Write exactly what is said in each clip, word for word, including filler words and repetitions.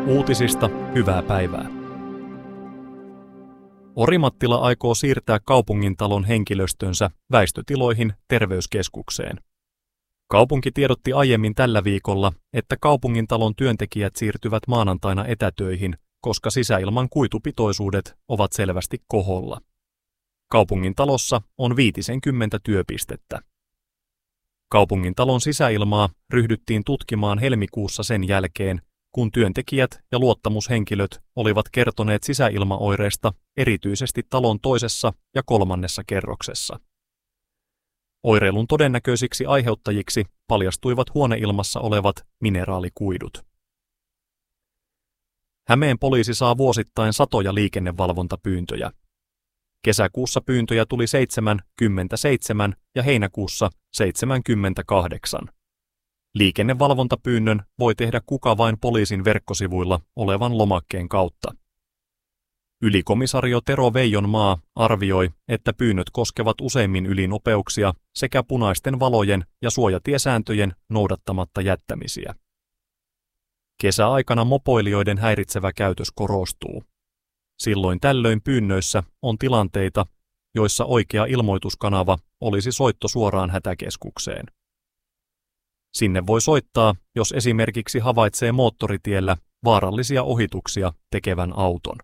Uutisista hyvää päivää. Orimattila aikoo siirtää kaupungintalon henkilöstönsä väistötiloihin terveyskeskukseen. Kaupunki tiedotti aiemmin tällä viikolla, että kaupungintalon työntekijät siirtyvät maanantaina etätöihin, koska sisäilman kuitupitoisuudet ovat selvästi koholla. Kaupungintalossa on viitisenkymmentä työpistettä. Kaupungintalon sisäilmaa ryhdyttiin tutkimaan helmikuussa sen jälkeen, kun työntekijät ja luottamushenkilöt olivat kertoneet sisäilmaoireista erityisesti talon toisessa ja kolmannessa kerroksessa. Oireilun todennäköisiksi aiheuttajiksi paljastuivat huoneilmassa olevat mineraalikuidut. Hämeen poliisi saa vuosittain satoja liikennevalvontapyyntöjä. Kesäkuussa pyyntöjä tuli seitsemänkymmentäseitsemän ja heinäkuussa seitsemänkymmentäkahdeksan. Liikennevalvontapyynnön voi tehdä kuka vain poliisin verkkosivuilla olevan lomakkeen kautta. Ylikomisario Tero Veijonmaa arvioi, että pyynnöt koskevat useimmin ylinopeuksia sekä punaisten valojen ja suojatiesääntöjen noudattamatta jättämisiä. Kesäaikana mopoilijoiden häiritsevä käytös korostuu. Silloin tällöin pyynnöissä on tilanteita, joissa oikea ilmoituskanava olisi soitto suoraan hätäkeskukseen. Sinne voi soittaa, jos esimerkiksi havaitsee moottoritiellä vaarallisia ohituksia tekevän auton.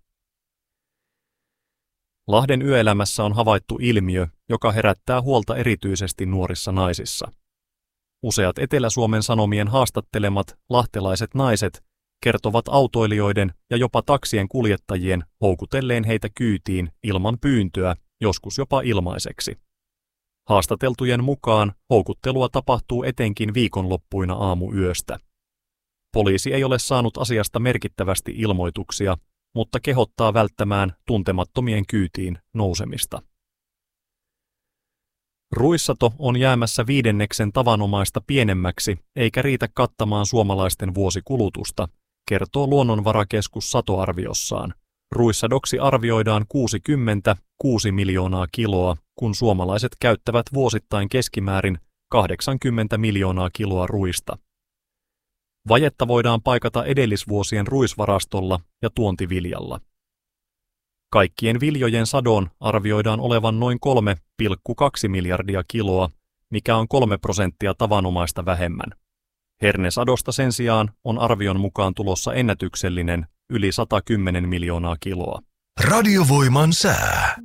Lahden yöelämässä on havaittu ilmiö, joka herättää huolta erityisesti nuorissa naisissa. Useat Etelä-Suomen Sanomien haastattelemat lahtelaiset naiset kertovat autoilijoiden ja jopa taksien kuljettajien houkutelleen heitä kyytiin ilman pyyntöä, joskus jopa ilmaiseksi. Haastateltujen mukaan houkuttelua tapahtuu etenkin viikonloppuina aamuyöstä. Poliisi ei ole saanut asiasta merkittävästi ilmoituksia, mutta kehottaa välttämään tuntemattomien kyytiin nousemista. Ruissato on jäämässä viidenneksen tavanomaista pienemmäksi eikä riitä kattamaan suomalaisten vuosikulutusta, kertoo Luonnonvarakeskus satoarviossaan. Ruissadoksi arvioidaan kuusikymmentäkuusi miljoonaa kiloa, kun suomalaiset käyttävät vuosittain keskimäärin kahdeksankymmentä miljoonaa kiloa ruista. Vajetta voidaan paikata edellisvuosien ruisvarastolla ja tuontiviljalla. Kaikkien viljojen sadon arvioidaan olevan noin kolme pilkku kaksi miljardia kiloa, mikä on kolme prosenttia tavanomaista vähemmän. Hernesadosta sen sijaan on arvion mukaan tulossa ennätyksellinen yli sata kymmenen miljoonaa kiloa. Radiovoiman sää.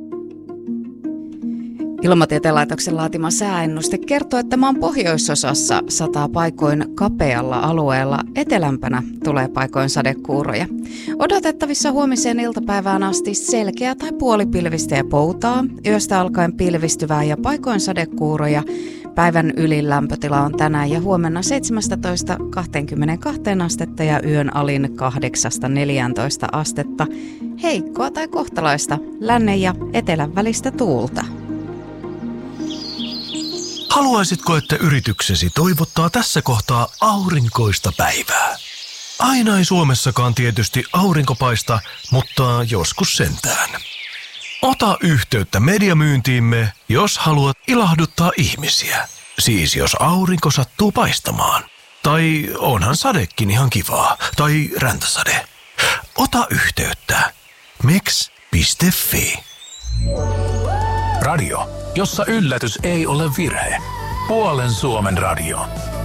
Ilmatieteen laitoksen laatima sääennuste kertoo, että maan pohjoisosassa sataa paikoin kapealla alueella, etelämpänä tulee paikoin sadekuuroja. Odotettavissa huomiseen iltapäivään asti selkeä tai puolipilvistä ja poutaa, yöstä alkaen pilvistyvää ja paikoin sadekuuroja. Päivän ylin lämpötila on tänään ja huomenna seitsemästätoista kaksikymmentäkaksi astetta ja yön alin kahdeksasta neljääntoista astetta. Heikkoa tai kohtalaista lännen ja etelän välistä tuulta. Haluaisitko, että yrityksesi toivottaa tässä kohtaa aurinkoista päivää? Aina ei Suomessakaan tietysti aurinko paista, mutta joskus sentään. Ota yhteyttä mediamyyntiimme, jos haluat ilahduttaa ihmisiä. Siis jos aurinko sattuu paistamaan. Tai onhan sadekin ihan kivaa. Tai räntäsade. Ota yhteyttä. meks piste fi. Radio, jossa yllätys ei ole virhe. Puolen Suomen radio.